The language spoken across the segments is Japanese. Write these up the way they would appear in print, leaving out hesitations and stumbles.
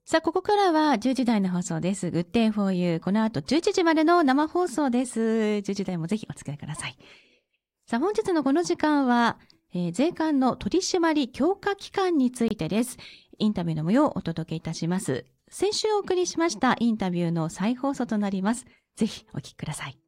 さあ、ここからは10時台の放送です。Good Day for You。この後11時までの生放送です。10時台もぜひお付き合いください。さあ、本日のこの時間は、税関の取締り強化期間についてです。インタビューの模様をお届けいたします。先週お送りしましたインタビューの再放送となります。ぜひお聞きください。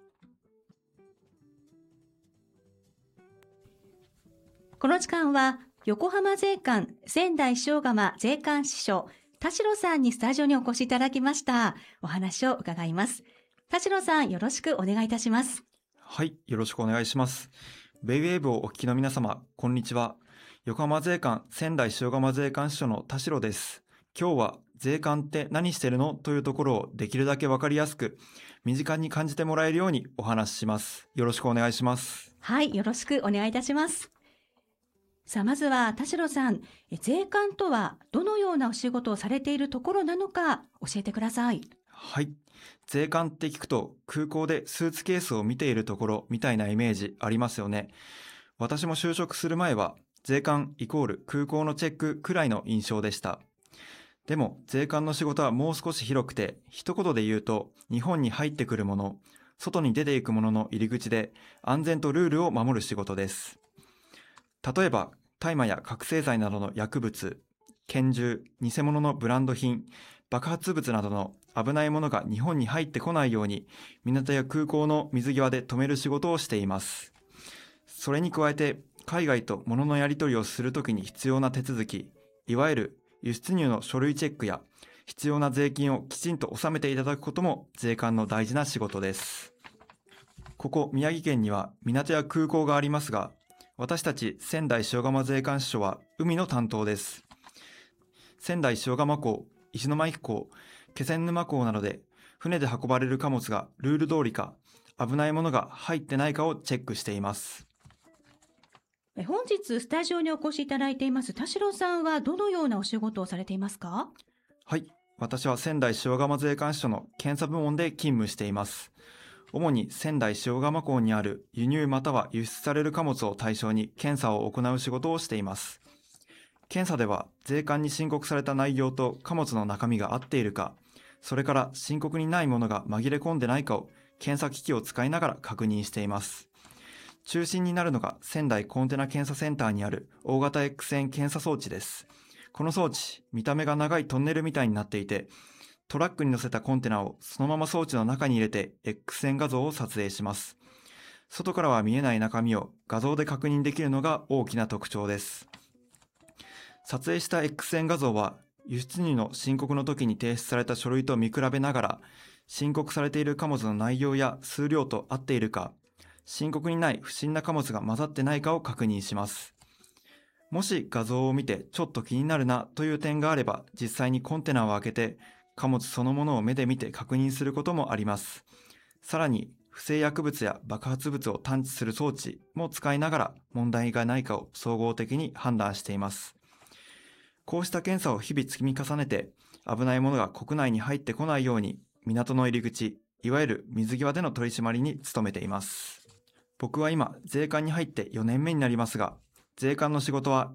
この時間は、横浜税関仙台塩釜税関支所田代さんにスタジオにお越しいただきました。お話を伺います。田代さん、よろしくお願いいたします。 はい、よろしくお願いします。ベイウェーブをお聞きの皆様、こんにちは。横浜税関仙台塩釜税関支所の田代です。今日は税関って何してるのというところをできるだけわかりやすく、身近に感じてもらえるようにお話しします。よろしくお願いします。 はい、よろしくお願いいたします。さあ、まずは田代さん、税関とはどのようなお仕事をされているところなのか教えてください。 はい。税関って聞くと空港でスーツケースを見ているところみたいなイメージありますよね。私も就職する前は税関イコール空港のチェックくらいの印象でした。でも税関の仕事はもう少し広くて、一言で言うと日本に入ってくるもの、外に出ていくものの入り口で安全とルールを守る仕事です。例えば大麻や覚醒剤などの薬物、拳銃、偽物のブランド品、爆発物などの危ないものが日本に入ってこないように、港や空港の水際で止める仕事をしています。それに加えて、海外と物のやり取りをするときに必要な手続き、いわゆる輸出入の書類チェックや、必要な税金をきちんと納めていただくことも税関の大事な仕事です。ここ宮城県には港や空港がありますが、私たち仙台塩釜税関支所は海の担当です。仙台塩釜港、石巻港、気仙沼港などで船で運ばれる貨物がルール通りか、危ないものが入ってないかをチェックしています。 本日スタジオにお越しいただいています田代さんはどのようなお仕事をされていますか？ はい、私は仙台塩釜税関支所の検査部門で勤務しています。主に仙台塩釜港にある輸入または輸出される貨物を対象に検査を行う仕事をしています。検査では税関に申告された内容と貨物の中身が合っているか、それから申告にないものが紛れ込んでないかを検査機器を使いながら確認しています。中心になるのが仙台コンテナ検査センターにある大型 X 線検査装置です。この装置、見た目が長いトンネルみたいになっていて、トラックに乗せたコンテナをそのまま装置の中に入れて X 線画像を撮影します。外からは見えない中身を画像で確認できるのが大きな特徴です。撮影した X 線画像は輸出入の申告の時に提出された書類と見比べながら、申告されている貨物の内容や数量と合っているか、申告にない不審な貨物が混ざってないかを確認します。もし画像を見てちょっと気になるなという点があれば、実際にコンテナを開けて貨物そのものを目で見て確認することもあります。さらに不正薬物や爆発物を探知する装置も使いながら問題がないかを総合的に判断しています。こうした検査を日々積み重ねて、危ないものが国内に入ってこないように港の入り口、いわゆる水際での取り締まりに努めています。僕は今税関に入って4年目になりますが、税関の仕事は